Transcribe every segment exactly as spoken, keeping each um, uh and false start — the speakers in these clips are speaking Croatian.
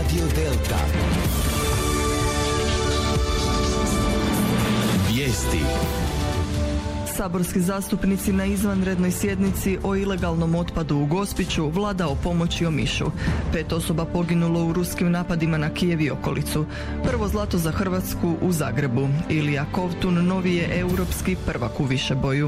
Radio Delta. Vijesti. Saborski zastupnici na izvanrednoj sjednici o ilegalnom otpadu u Gospiću, Vlada o pomoći Omišu. Pet osoba poginulo u ruskim napadima na Kijev i okolicu. Prvo zlato za Hrvatsku u Zagrebu. Ilija Kovtun novi je europski prvak u višeboju.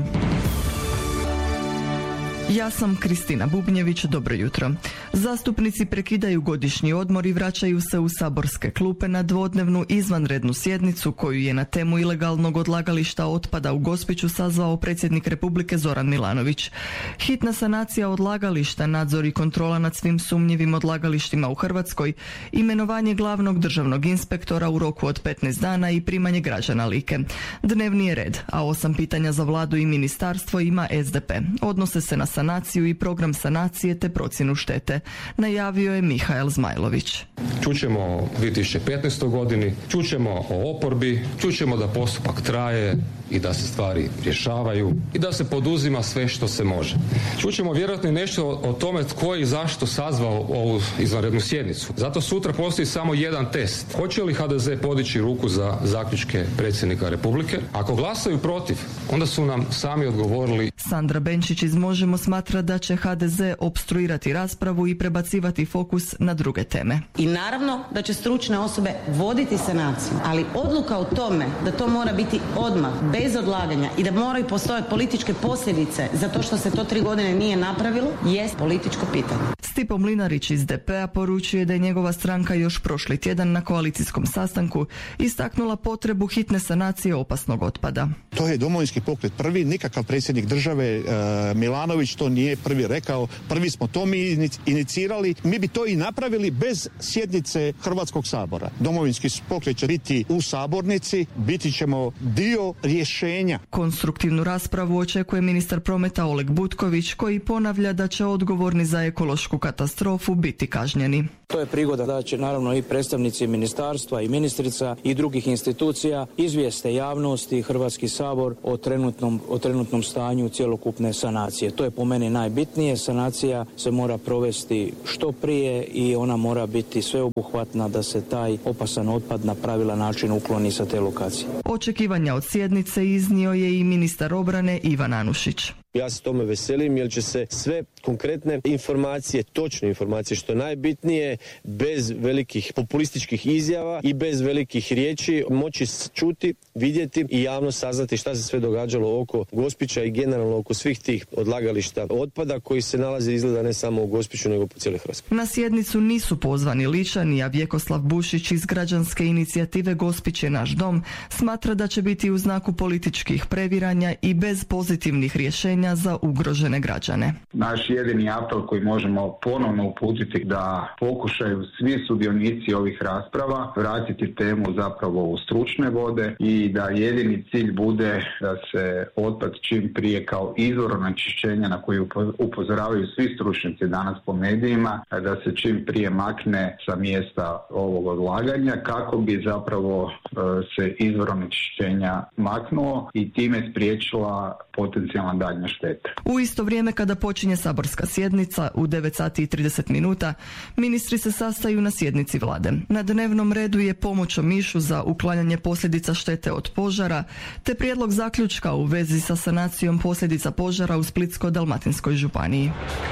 Ja sam Kristina Bubnjević, dobro jutro. Zastupnici prekidaju godišnji odmor i vraćaju se u saborske klupe na dvodnevnu izvanrednu sjednicu koju je na temu ilegalnog odlagališta otpada u Gospiću sazvao predsjednik Republike Zoran Milanović. Hitna sanacija odlagališta, nadzor i kontrola nad svim sumnjivim odlagalištima u Hrvatskoj, imenovanje glavnog državnog inspektora u roku od petnaest dana i primanje građana Like. Dnevni je red, a osam pitanja za vladu i ministarstvo ima S D P. Odnose se na sanaciju i program sanacije te procjenu štete, najavio je Mihael Zmajlović. Čućemo o dvije tisuće petnaestoj godini, čućemo o oporbi, čućemo da postupak traje i da se stvari rješavaju i da se poduzima sve što se može. Čućemo vjerojatno i nešto o tome tko je i zašto sazvao ovu izvanrednu sjednicu. Zato sutra postoji samo jedan test. Hoće li H D Z podići ruku za zaključke predsjednika Republike? Ako glasaju protiv, onda su nam sami odgovorili. Sandra Benčić iz Možemo smatra da će H D Z opstruirati raspravu i prebacivati fokus na druge teme. I naravno da će stručne osobe voditi sanaciju, ali odluka o tome da to mora biti odmah, bez odlaganja i da moraju postojati političke posljedice za to što se to tri godine nije napravilo, jest političko pitanje. Stipo Mlinarić iz D P-a poručuje da je njegova stranka još prošli tjedan na koalicijskom sastanku istaknula potrebu hitne sanacije opasnog otpada. To je Domovinski pokret prvi, nikakav predsjednik države e, Milanović to nije prvi rekao, prvi smo to mi inicirali, mi bi to i napravili bez sjednice Hrvatskog sabora. Domovinski pokret će biti u sabornici, biti ćemo dio rješenja. Konstruktivnu raspravu očekuje ministar prometa Oleg Butković, koji ponavlja da će odgovorni za ekološku katastrofu biti kažnjeni. To je prigoda da će naravno i predstavnici ministarstva i ministrica i drugih institucija izvijeste javnost i Hrvatski sabor o trenutnom, o trenutnom stanju cjelokupne sanacije. To je po meni najbitnije. Sanacija se mora provesti što prije i ona mora biti sveobuhvatna da se taj opasan otpad na pravilan način ukloni sa te lokacije. Očekivanja od sjednice iznio je i ministar obrane Ivan Anušić. Ja se tome veselim jer će se sve konkretne informacije, točne informacije što je najbitnije, bez velikih populističkih izjava i bez velikih riječi moći čuti, vidjeti i javno saznati šta se sve događalo oko Gospića i generalno oko svih tih odlagališta otpada koji se nalaze izgleda ne samo u Gospiću nego po cijeloj Hrvatskoj. Na sjednicu nisu pozvani Ličani, a Vjekoslav Bušić iz građanske inicijative Gospić je naš dom smatra da će biti u znaku političkih previranja i bez pozitivnih rješenja za ugrožene građane. Naš jedini apel koji možemo ponovno uputiti da pokušaju svi sudionici ovih rasprava vratiti temu zapravo u stručne vode i da jedini cilj bude da se otpad čim prije kao izvor onečišćenja na koji upozoravaju svi stručnjaci danas po medijima, da se čim prije makne sa mjesta ovog odlaganja kako bi zapravo se izvor onečišćenja maknuo i time spriječila potencijalna daljnja šteta. U isto vrijeme kada počinje saborska sjednica u devet sati i trideset minuta, ministri se sastaju na sjednici vlade. Na dnevnom redu je pomoć Omišu za uklanjanje posljedica štete od požara, te prijedlog zaključka u vezi sa sanacijom posljedica požara u Splitsko-dalmatinskoj županiji.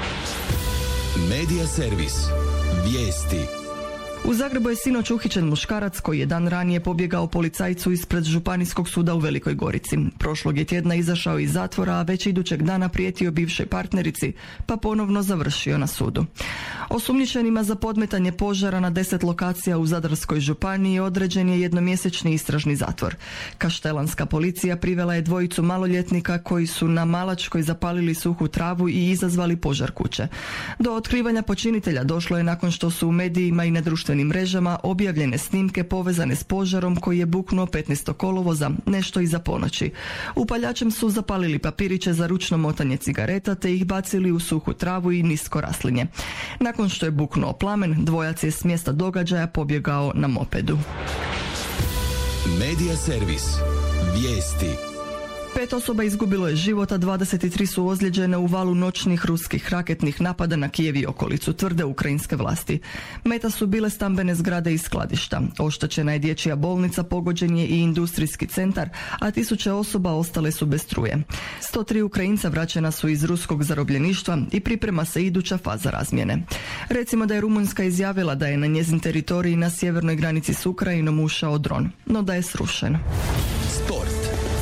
Medija servis. Vijesti. U Zagrebu je sinoć uhićen muškarac koji je dan ranije pobjegao policajcu ispred Županijskog suda u Velikoj Gorici. Prošlog je tjedna izašao iz zatvora, a već idućeg dana prijetio bivšoj partnerici, pa ponovno završio na sudu. Osumnjičenima za podmetanje požara na deset lokacija u Zadarskoj županiji određen je jednomjesečni istražni zatvor. Kaštelanska policija privela je dvojicu maloljetnika koji su na Malačkoj zapalili suhu travu i izazvali požar kuće. Do otkrivanja počinitelja došlo je nakon što su u medijima i na društvenim mrežama objavljene snimke povezane s požarom koji je buknuo petnaestog kolovoza, nešto iza ponoći. Upaljačem su zapalili papiriće za ručno motanje cigareta te ih bacili u suhu travu i nisko raslinje. Nakon što je buknuo plamen, dvojac je s mjesta događaja pobjegao na mopedu. Medija servis. Vijesti. Pet osoba izgubilo je život, a dvadeset tri su ozlijeđene u valu noćnih ruskih raketnih napada na Kijev i okolicu, tvrde ukrajinske vlasti. Meta su bile stambene zgrade i skladišta. Oštećena je dječja bolnica, pogođen je i industrijski centar, a tisuće osoba ostale su bez struje. sto tri Ukrajinca vraćena su iz ruskog zarobljeništva i priprema se iduća faza razmjene. Recimo da je Rumunjska izjavila da je na njezin teritorij na sjevernoj granici s Ukrajinom ušao dron, no da je srušen. Sport.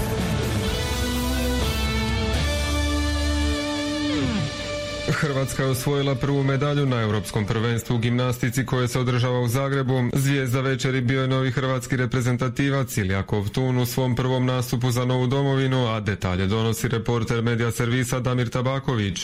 Hrvatska je osvojila prvu medalju na Europskom prvenstvu u gimnastici koje se održava u Zagrebu. Zvijezda večeri bio je novi hrvatski reprezentativac Ilija Kovtun u svom prvom nastupu za novu domovinu, a detalje donosi reporter Medija servisa Damir Tabaković.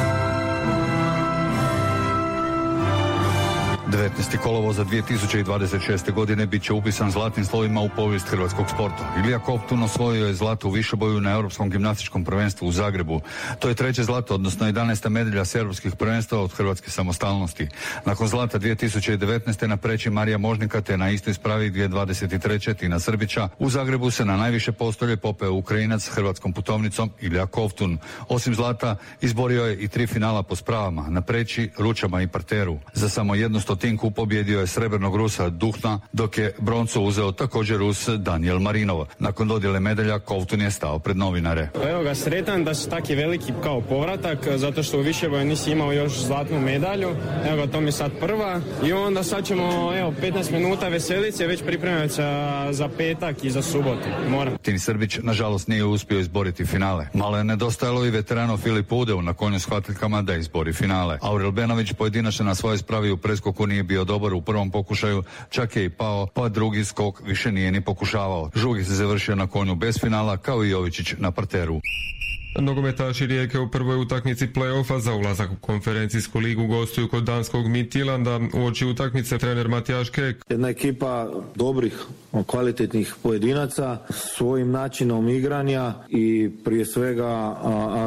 devetnaesti kolovoza dvije tisuće dvadeset šeste. godine bit će upisan zlatnim slovima u povijest hrvatskog sporta. Ilija Kovtun osvojio je zlato u višeboju na Europskom gimnastičkom prvenstvu u Zagrebu. To je treće zlato, odnosno jedanaesta medalja s europskih prvenstva od hrvatske samostalnosti. Nakon zlata dvije tisuće devetnaeste. na preći Marija Možnika te na istoj spravi dvije tisuće dvadeset treće. Tina Srbića, u Zagrebu se na najviše postolje popeo Ukrajinac s hrvatskom putovnicom Ilija Kovtun. Osim zlata, izborio je i tri finala po spravama, na preći, ručama i parteru. Za samo jednu stotinku pobjedio je srebrnog Rusa Duhna, dok je broncu uzeo također Rus Daniel Marinov. Nakon dodjele medalja Kovtun je stao pred novinare. Evo ga, sretan da su taki veliki kao povratak, zato što u višeboju nisi imao još zlatnu medalju. Evo ga, to mi je sad prva i onda sad ćemo, evo, petnaest minuta veselice, već pripremati za, za petak i za subotu. Moram. Tini Srbić nažalost nije uspio izboriti finale. Malo je nedostajalo i veteranu Filip Udeu na konju s hvataljkama da izbori finale. Aurel Benović pojedinačno na svojoj spravi u preskoku nije bio dobar u prvom pokušaju, čak je i pao, pa drugi skok više nije ni pokušavao. Žugi se završio na konju bez finala, kao i Jovičić na parteru. Nogometaši Rijeke u prvoj utakmici play-offa za ulazak u konferencijsku ligu gostuju kod danskog Midtjylanda. Uoči utakmice trener Matijaš Kek. Jedna ekipa dobrih, kvalitetnih pojedinaca, svojim načinom igranja i prije svega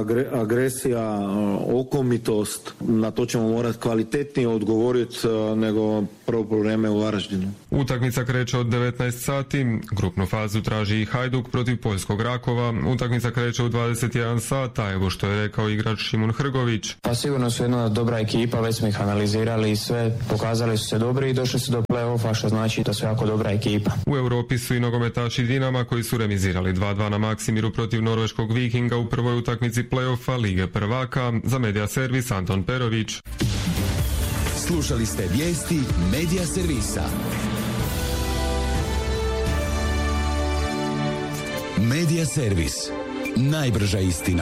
agresija, okomitost. Na to ćemo morati kvalitetnije odgovoriti nego prvo vreme u Varaždinu. Utakmica kreće od devetnaest sati. Grupnu fazu traži i Hajduk protiv poljskog Rakova. Utakmica kreće u dvadeset jedan sata, evo što je rekao igrač Šimun Hrgović. Pa sigurno su jedna dobra ekipa, već smo ih analizirali i sve, pokazali su se dobri i došli su do play-offa, što znači da su jako dobra ekipa. U Europi su i nogometaši Dinama koji su remizirali dva dva na Maksimiru protiv norveškog Vikinga u prvoj utakmici play-offa Lige prvaka. Za Medija servis Anton Perović. Slušali ste vijesti Medija servisa. Medija servis. Najbrža istina.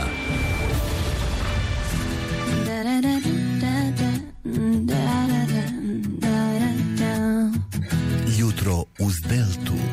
Jutro uz Deltu.